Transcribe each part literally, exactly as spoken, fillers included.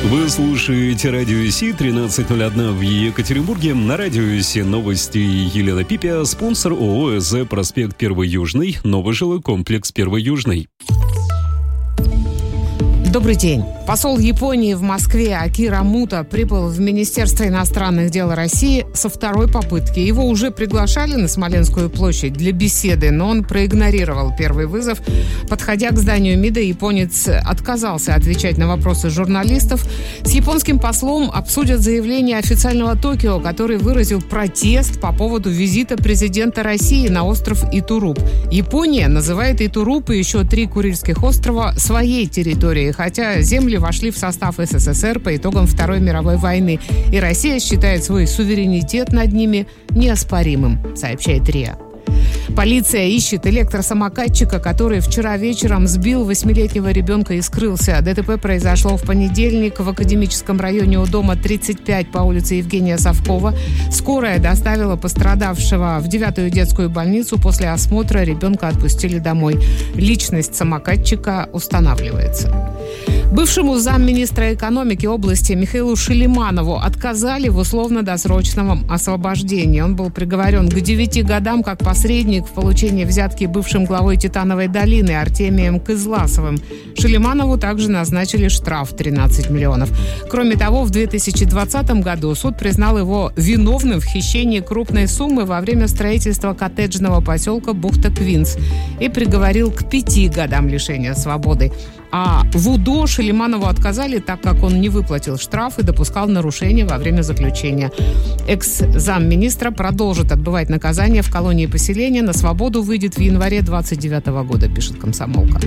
Вы слушаете Радио Си, тринадцать ноль один в Екатеринбурге. На Радио Си новости Елена Пипя, спонсор ООО «ЭЗ», проспект Первый Южный, новый жилой комплекс Первый Южный. Добрый день. Посол Японии в Москве Акира Муто прибыл в Министерство иностранных дел России со второй попытки. Его уже приглашали на Смоленскую площадь для беседы, но он проигнорировал первый вызов. Подходя к зданию МИДа, японец отказался отвечать на вопросы журналистов. С японским послом обсудят заявление официального Токио, который выразил протест по поводу визита президента России на остров Итуруп. Япония называет Итуруп и еще три Курильских острова своей территорией, хотя земли вошли в состав СССР по итогам Второй мировой войны, и Россия считает свой суверенитет над ними неоспоримым, сообщает РИА. Полиция ищет электросамокатчика, который вчера вечером сбил восьмилетнего ребенка и скрылся. ДТП произошло в понедельник в Академическом районе у дома тридцать пять по улице Евгения Совкова. Скорая доставила пострадавшего в девятую детскую больницу. После осмотра ребенка отпустили домой. Личность самокатчика устанавливается. Бывшему замминистра экономики области Михаилу Шилиманову отказали в условно-досрочном освобождении. Он был приговорен к девяти годам как посредник в получении взятки бывшим главой Титановой долины Артемием Кызласовым. Шилиманову также назначили штраф тринадцать миллионов. Кроме того, в две тысячи двадцатом году суд признал его виновным в хищении крупной суммы во время строительства коттеджного поселка Бухта-Квинс и приговорил к пяти годам лишения свободы. А в УДО Шилиманову отказали, так как он не выплатил штраф и допускал нарушения во время заключения. Экс-замминистра продолжит отбывать наказание в колонии поселения. На свободу выйдет в январе двадцать девятого года, пишет «Комсомолка».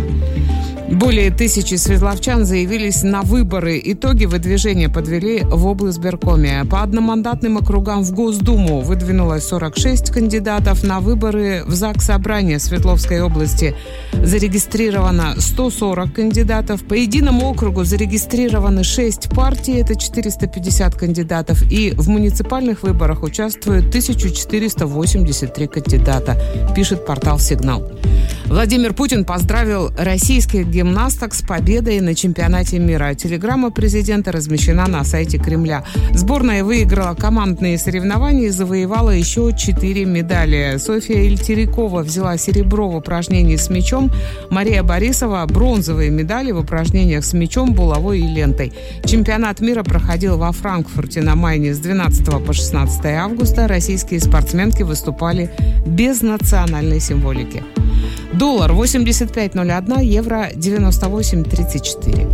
Более тысячи свердловчан заявились на выборы. Итоги выдвижения подвели в облсбиркоме. По одномандатным округам в Госдуму выдвинулось сорок шесть кандидатов. На выборы в Заксобрание Свердловской области зарегистрировано сто сорок кандидатов. По единому округу зарегистрированы шесть партий, это четыреста пятьдесят кандидатов. И в муниципальных выборах участвуют тысяча четыреста восемьдесят три кандидата, пишет портал «Сигнал». Владимир Путин поздравил российских гимнасток с победой на чемпионате мира. Телеграмма президента размещена на сайте Кремля. Сборная выиграла командные соревнования и завоевала еще четыре медали. Софья Ильтерикова взяла серебро в упражнении с мячом. Мария Борисова – бронзовые медали в упражнениях с мячом, булавой и лентой. Чемпионат мира проходил во Франкфурте на Майне с двенадцатого по шестнадцатое августа. Российские спортсменки выступали без национальной символики. Доллар восемьдесят пять ноль один, евро девяносто восемь тридцать четыре.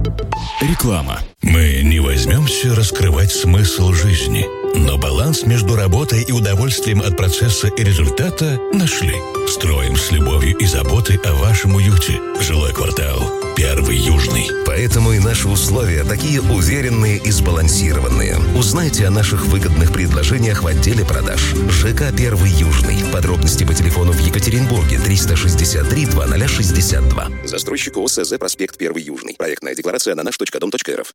Реклама. Мы не возьмемся раскрывать смысл жизни, но баланс между работой и удовольствием от процесса и результата нашли. Строим с любовью и заботой о вашем уюте. Жилой квартал Первый Южный. Поэтому и наши условия такие уверенные и сбалансированные. Узнайте о наших выгодных предложениях в отделе продаж. ЖК Первый Южный. Подробности по телефону в Екатеринбурге триста шестьдесят три двадцать шестьдесят два. Застройщик ООО «ЭЗ», проспект Первый Южный. Проектная декларация на наш точка дом точка эр эф.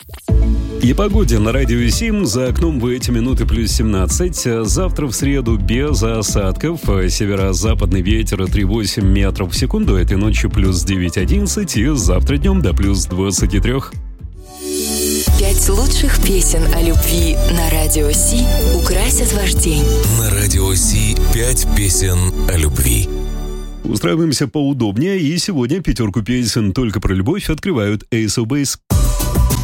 И погоде на Радио Сим. За окном в эти минуты плюс семнадцать. Завтра в среду без осадков. Северо-западный ветер три восемь метров в секунду. Этой ночью плюс девять одиннадцать. И завтра днем до плюс двадцать три. Пять лучших песен о любви на Радио Си украсят ваш день. На Радио Си пять песен о любви. Устраиваемся поудобнее. И сегодня пятерку песен только про любовь открывают Ace of Base.